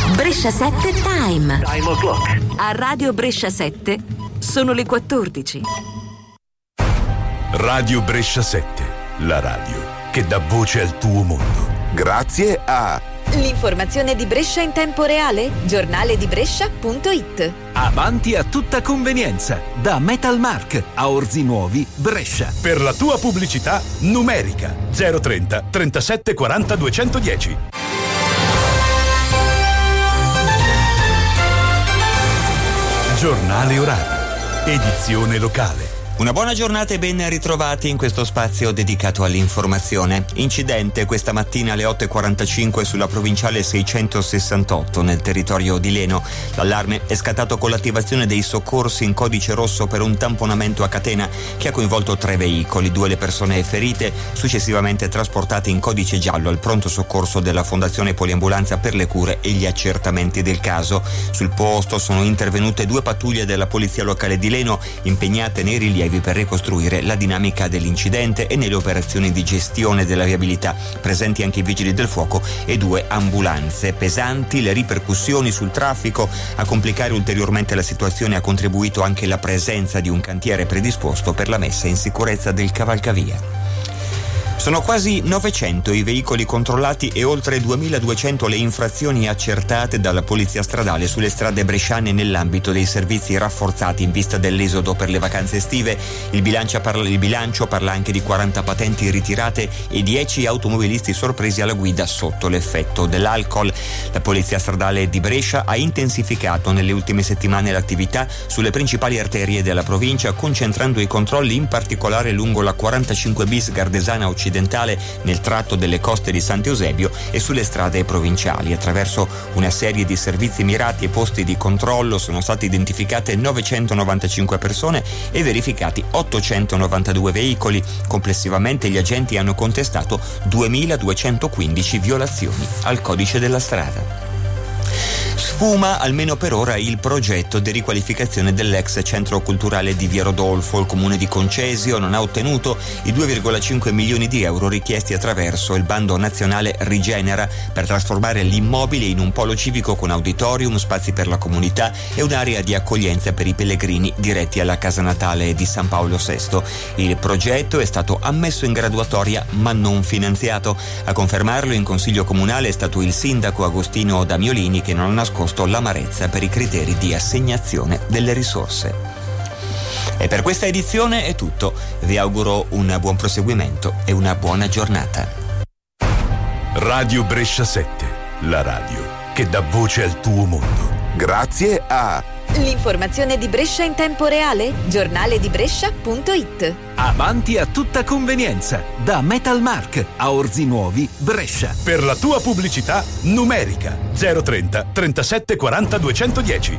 Brescia 7 Time. Time o'clock. A Radio Brescia 7 sono le 14. Radio Brescia 7, la radio che dà voce al tuo mondo. Grazie a l'informazione di Brescia in tempo reale, giornaledibrescia.it. Avanti a tutta convenienza, da Metalmark a Orzi Nuovi, Brescia. Per la tua pubblicità numerica 030 37 40 210. Giornale orario, edizione locale. Una buona giornata e ben ritrovati in questo spazio dedicato all'informazione. Incidente questa mattina alle 8.45 sulla provinciale 668 nel territorio di Leno. L'allarme è scattato con l'attivazione dei soccorsi in codice rosso per un tamponamento a catena che ha coinvolto 3 veicoli, 2 le persone ferite, successivamente trasportate in codice giallo al pronto soccorso della Fondazione Poliambulanza per le cure e gli accertamenti del caso. Sul posto sono intervenute 2 pattuglie della Polizia Locale di Leno impegnate nei rilievi per ricostruire la dinamica dell'incidente e nelle operazioni di gestione della viabilità. Presenti anche i vigili del fuoco e 2 ambulanze. Pesanti le ripercussioni sul traffico. A complicare ulteriormente la situazione ha contribuito anche la presenza di un cantiere predisposto per la messa in sicurezza del cavalcavia. Sono quasi 900 i veicoli controllati e oltre 2200 le infrazioni accertate dalla Polizia Stradale sulle strade bresciane nell'ambito dei servizi rafforzati in vista dell'esodo per le vacanze estive. Il bilancio parla anche di 40 patenti ritirate e 10 automobilisti sorpresi alla guida sotto l'effetto dell'alcol. La Polizia Stradale di Brescia ha intensificato nelle ultime settimane l'attività sulle principali arterie della provincia, concentrando i controlli in particolare lungo la 45 bis Gardesana Occidentale nel tratto delle coste di Sant'Eusebio e sulle strade provinciali. Attraverso una serie di servizi mirati e posti di controllo sono state identificate 995 persone e verificati 892 veicoli. Complessivamente gli agenti hanno contestato 2215 violazioni al codice della strada. Sfuma, almeno per ora, il progetto di riqualificazione dell'ex centro culturale di Via Rodolfo. Il comune di Concesio non ha ottenuto i 2,5 milioni di euro richiesti attraverso il bando nazionale Rigenera per trasformare l'immobile in un polo civico con auditorium, spazi per la comunità e un'area di accoglienza per i pellegrini diretti alla casa natale di San Paolo VI. Il progetto è stato ammesso in graduatoria ma non finanziato. A confermarlo in consiglio comunale è stato il sindaco Agostino Damiolini, che non ha nascosto l'amarezza per i criteri di assegnazione delle risorse. E per questa edizione è tutto. Vi auguro un buon proseguimento e una buona giornata. Radio Brescia 7, la radio che dà voce al tuo mondo. Grazie a l'informazione di Brescia in tempo reale, giornaledibrescia.it. Avanti a tutta convenienza, da Metalmark a Orzi Nuovi, Brescia. Per la tua pubblicità numerica 030 37 40 210.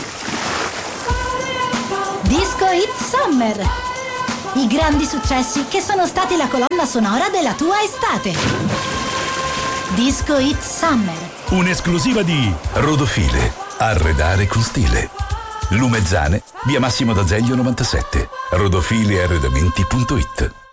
Disco Hit Summer. I grandi successi che sono stati la colonna sonora della tua estate. Disco Hit Summer. Un'esclusiva di Rodofile, arredare con stile. Lumezzane, via Massimo d'Azeglio 97. rodofilearredamenti.it.